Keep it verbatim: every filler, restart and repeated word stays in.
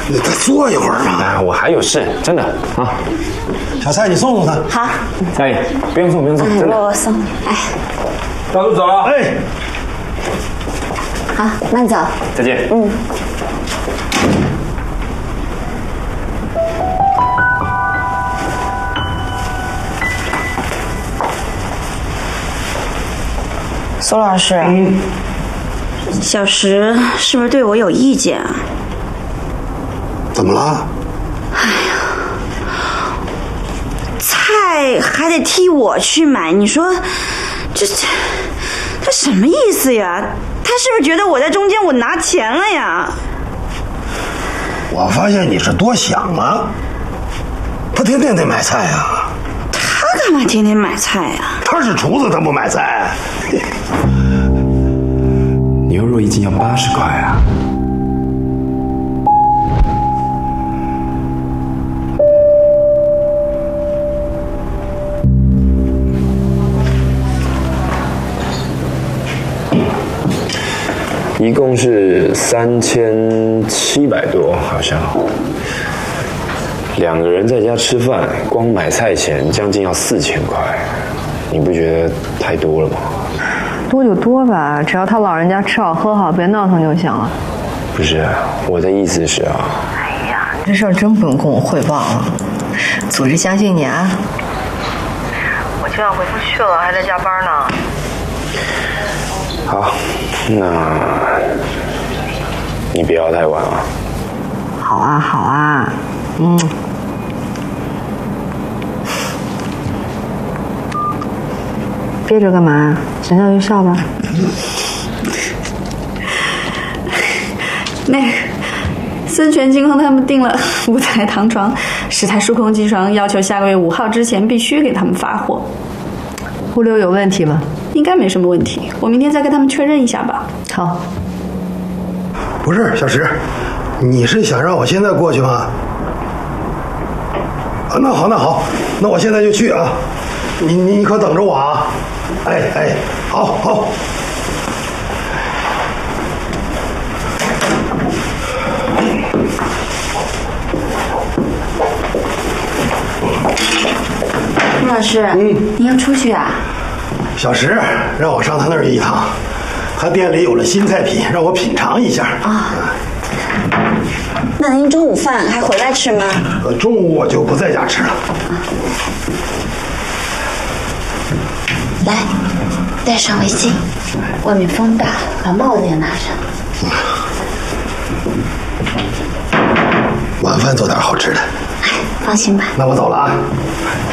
你再坐一会儿嘛。 哎，我还有事，真的啊。 小蔡，你送送他。 好。 大爷，不用送，不用送，真的。 我我送。哎。 大叔走了。 哎。 好，慢走。 再见。 嗯。苏老师，嗯，小石是不是对我有意见啊？ 怎么了？ 哎呀，菜还得替我去买，你说这这他什么意思呀？他是不是觉得我在中间我拿钱了呀？ 我发现你是多想了。他天天得买菜啊。 他干嘛天天买菜呀？ 他是厨子，他不买菜。 牛肉一斤要八十块啊！一共是三千七百多，好像。两个人在家吃饭，光买菜钱将近要四千块，你不觉得太多了吗？ 多就多吧，只要他老人家吃好喝好，别闹腾就行了。 不是，我的意思是啊。 哎呀，这事儿真不用跟我汇报了，组织相信你啊。我就要回不去了，还在加班呢。 好，那你不要太晚啊。 好啊，好啊，嗯。憋着干嘛？想笑就笑吧。 那个孙权、金空他们订了五台糖床，十台数控机床，要求下个月五号之前必须给他们发货。 物流有问题吗？ 应该没什么问题，我明天再跟他们确认一下吧。 好。 不是小石，你是想让我现在过去吗？啊，那好，那好，那我现在就去啊。你你你可等着我啊！哎哎，好好。 陆老师，嗯，你要出去啊？ 小石让我上他那儿一趟，他店里有了新菜品，让我品尝一下。 啊。那您中午饭还回来吃吗？ 呃，中午我就不在家吃了。 来，戴上围巾，外面风大，把帽子也拿上。 晚饭做点好吃的。 哎，放心吧。 那我走了啊。